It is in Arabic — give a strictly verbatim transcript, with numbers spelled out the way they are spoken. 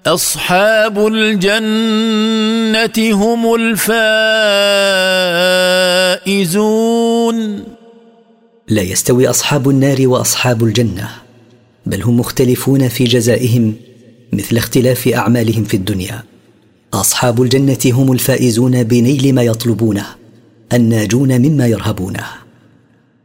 أصحاب الجنة هم الفائزون. لا يستوي أصحاب النار وأصحاب الجنة، بل هم مختلفون في جزائهم مثل اختلاف أعمالهم في الدنيا. أصحاب الجنة هم الفائزون بنيل ما يطلبونه، الناجون مما يرهبونه.